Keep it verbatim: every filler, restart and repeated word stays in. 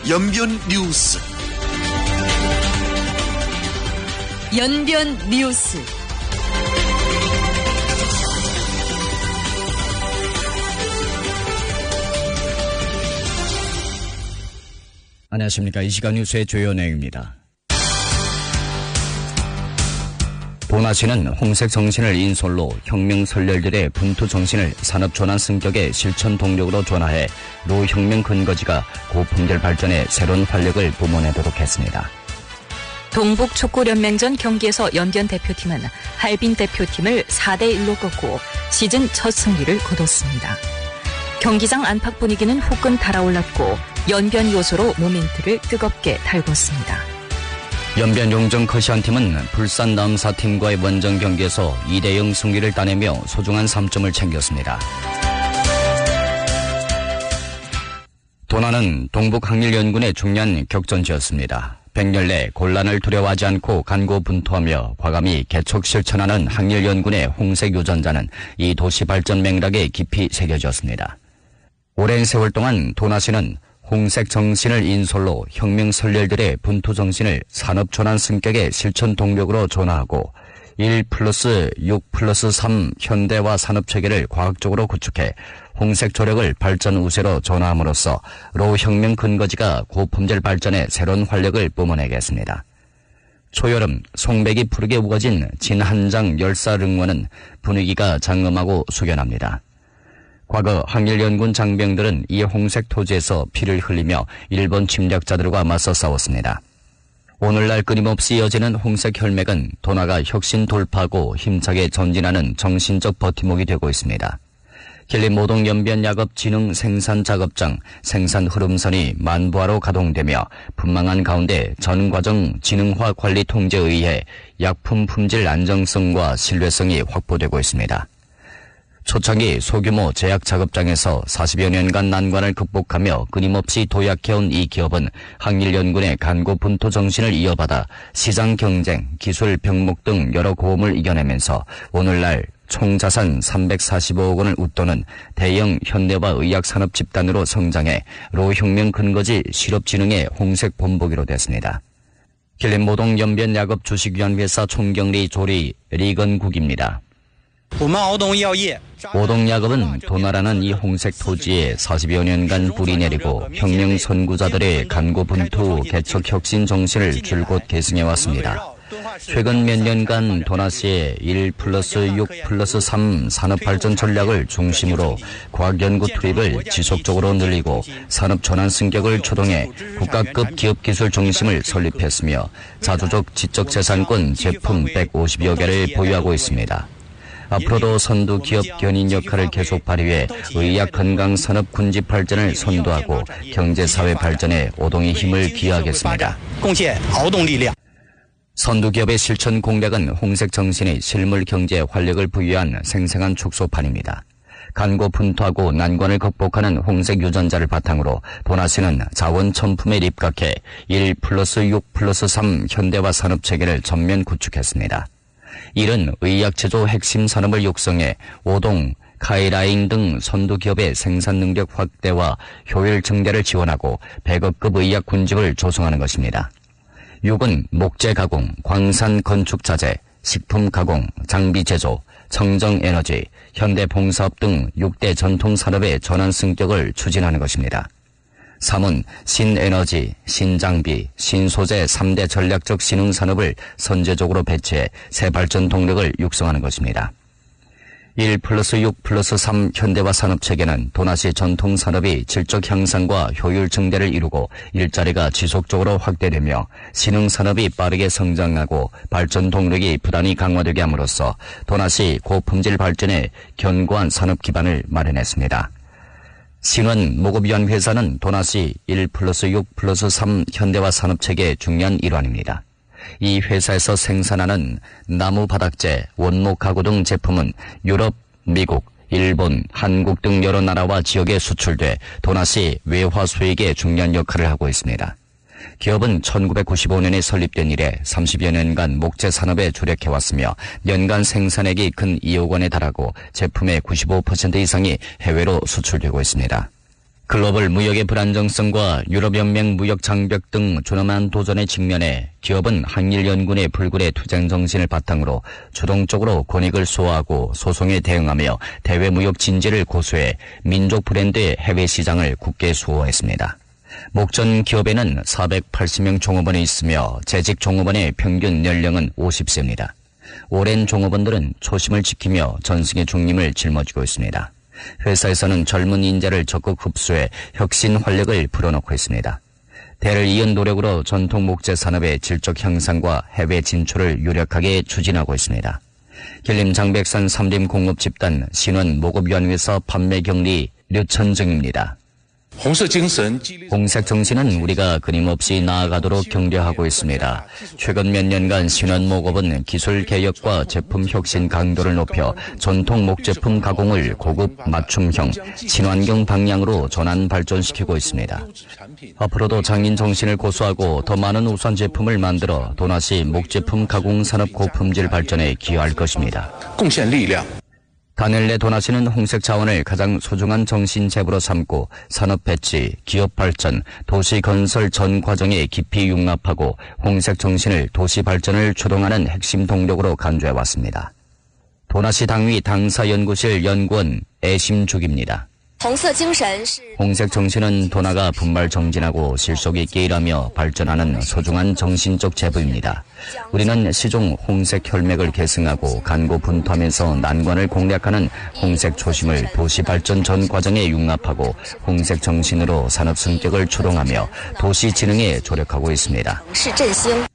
연변 뉴스. 연변 뉴스. 안녕하십니까. 이 시간 뉴스의 주요 내용입니다. 도나시는 홍색 정신을 인솔로 혁명 선열들의 분투 정신을 산업 전환 승격의 실천 동력으로 전환해 노혁명 근거지가 고품질 발전의 새로운 활력을 뿜어내도록 했습니다. 동북축구연맹전 경기에서 연변 대표팀은 할빈 대표팀을 사 대 일로 꺾고 시즌 첫 승리를 거뒀습니다. 경기장 안팎 분위기는 후끈 달아올랐고 연변 요소로 모멘트를 뜨겁게 달궜습니다. 연변 용정 커시안팀은 불산 남사팀과의 원정 경기에서 이 대 영 승리를 따내며 소중한 삼 점을 챙겼습니다. 도나는 동북항일연군의 중요한 격전지였습니다. 백년내 곤란을 두려워하지 않고 간고분투하며 과감히 개척 실천하는 항일연군의 홍색 유전자는 이 도시 발전 맥락에 깊이 새겨졌습니다. 오랜 세월 동안 도나시는 홍색 정신을 인솔로 혁명 선열들의 분투 정신을 산업 전환 승격의 실천 동력으로 전환하고 일 플러스 육 플러스 삼 현대화 산업 체계를 과학적으로 구축해 홍색 조력을 발전 우세로 전환함으로써 로혁명 근거지가 고품질 발전의 새로운 활력을 뿜어내겠습니다. 초여름 송백이 푸르게 우거진 진한장 열사릉원은 분위기가 장엄하고 숙연합니다. 과거 항일연군 장병들은 이 홍색 토지에서 피를 흘리며 일본 침략자들과 맞서 싸웠습니다. 오늘날 끊임없이 이어지는 홍색 혈맥은 도나가 혁신 돌파하고 힘차게 전진하는 정신적 버팀목이 되고 있습니다. 길림 모동 연변 야급 진흥 생산 작업장 생산 흐름선이 만부하로 가동되며 분망한 가운데 전 과정 진흥화 관리 통제에 의해 약품 품질 안정성과 신뢰성이 확보되고 있습니다. 초창기 소규모 제약 작업장에서 사십여 년간 난관을 극복하며 끊임없이 도약해온 이 기업은 항일연군의 간고 분투 정신을 이어받아 시장 경쟁, 기술 병목 등 여러 고험을 이겨내면서 오늘날 총 자산 삼백사십오억 원을 웃도는 대형 현대화 의약산업 집단으로 성장해 로혁명 근거지 실업진흥의 홍색 본보기로 됐습니다. 길림 모동 연변 야급 주식위안회사 총경리 조리 리건국입니다. 오동야급은 도나라는 이 홍색 토지에 사십여 년간 뿌리 내리고 혁명 선구자들의 간고분투 개척 혁신 정신을 줄곧 계승해왔습니다. 최근 몇 년간 도나시의 일 플러스 육 플러스 삼 산업발전 전략을 중심으로 과학연구 투입을 지속적으로 늘리고 산업전환 승격을 추동해 국가급 기업기술 중심을 설립했으며 자주적 지적재산권 제품 백오십여 개를 보유하고 있습니다. 앞으로도 선두 기업 견인 역할을 계속 발휘해 의학 건강 산업 군집 발전을 선도하고 경제사회 발전에 오동의 힘을 기여하겠습니다. 선두 기업의 실천 공략은 홍색 정신의 실물 경제에 활력을 부여한 생생한 축소판입니다. 간고 분투하고 난관을 극복하는 홍색 유전자를 바탕으로 도나시는 자원 첨품에 입각해 일 플러스 육 플러스 삼 현대화 산업 체계를 전면 구축했습니다. 이른 의약제조 핵심 산업을 육성해 오동, 카이라인 등 선두기업의 생산 능력 확대와 효율 증대를 지원하고 백억급 의약 군집을 조성하는 것입니다. 육은 목재 가공, 광산 건축 자재, 식품 가공, 장비 제조, 청정 에너지, 현대 봉사업 등 육 대 전통 산업의 전환 승격을 추진하는 것입니다. 삼은 신에너지, 신장비, 신소재 삼 대 전략적 신흥산업을 선제적으로 배치해 새 발전 동력을 육성하는 것입니다. 일 플러스 육 플러스 삼 현대화 산업체계는 도나시 전통산업이 질적 향상과 효율 증대를 이루고 일자리가 지속적으로 확대되며 신흥산업이 빠르게 성장하고 발전 동력이 부단히 강화되게 함으로써 도나시 고품질 발전에 견고한 산업 기반을 마련했습니다. 신원 모급위원회사는 도나시 일 플러스 육 플러스 삼 현대화 산업체계의 중요한 일환입니다. 이 회사에서 생산하는 나무 바닥재, 원목 가구 등 제품은 유럽, 미국, 일본, 한국 등 여러 나라와 지역에 수출돼 도나시 외화 수익에 중요한 역할을 하고 있습니다. 기업은 천구백구십오 년에 설립된 이래 삼십여 년간 목재 산업에 주력해왔으며 연간 생산액이 근 이억 원에 달하고 제품의 구십오 퍼센트 이상이 해외로 수출되고 있습니다. 글로벌 무역의 불안정성과 유럽연맹 무역 장벽 등 준엄한 도전에 직면해 기업은 한일연군의 불굴의 투쟁 정신을 바탕으로 주동적으로 권익을 소화하고 소송에 대응하며 대외 무역 진지를 고수해 민족 브랜드의 해외 시장을 굳게 수호했습니다. 목전 기업에는 사백팔십 명 종업원이 있으며 재직 종업원의 평균 연령은 오십 세입니다. 오랜 종업원들은 초심을 지키며 전승의 중림을 짊어지고 있습니다. 회사에서는 젊은 인재를 적극 흡수해 혁신 활력을 불어넣고 있습니다. 대를 이은 노력으로 전통 목재 산업의 질적 향상과 해외 진출을 유력하게 추진하고 있습니다. 길림 장백산 삼림 공업 집단 신원 모급연회사 판매 경리 류천정입니다. 홍색 정신은 우리가 끊임없이 나아가도록 격려하고 있습니다. 최근 몇 년간 신원목업은 기술 개혁과 제품 혁신 강도를 높여 전통 목제품 가공을 고급 맞춤형, 친환경 방향으로 전환 발전시키고 있습니다. 앞으로도 장인 정신을 고수하고 더 많은 우수한 제품을 만들어 도나시 목제품 가공 산업 고품질 발전에 기여할 것입니다. 가넬레 도나시는 홍색 자원을 가장 소중한 정신 재부로 삼고 산업 배치, 기업 발전, 도시 건설 전 과정에 깊이 융합하고 홍색 정신을 도시 발전을 주동하는 핵심 동력으로 간주해왔습니다. 도나시 당위 당사연구실 연구원 애심죽입니다. 홍색 정신은 도나가 분발 정진하고 실속 있게 일하며 발전하는 소중한 정신적 재부입니다. 우리는 시종 홍색 혈맥을 계승하고 간고 분투하면서 난관을 공략하는 홍색 초심을 도시 발전 전 과정에 융합하고 홍색 정신으로 산업 성격을 추동하며 도시 진흥에 조력하고 있습니다.